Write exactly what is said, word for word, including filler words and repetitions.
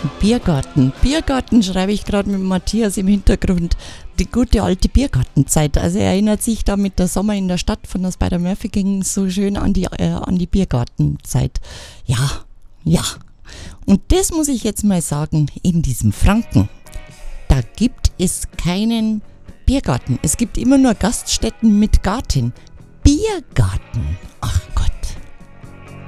Biergarten. Biergarten schreibe ich gerade mit Matthias im Hintergrund. Die gute alte Biergartenzeit. Also er erinnert sich da mit der Sommer in der Stadt von der Spider-Murphy-Gang so schön an die, äh, an die Biergartenzeit. Ja, ja. Und das muss ich jetzt mal sagen, in diesem Franken, da gibt es keinen Biergarten. Es gibt immer nur Gaststätten mit Garten. Biergarten.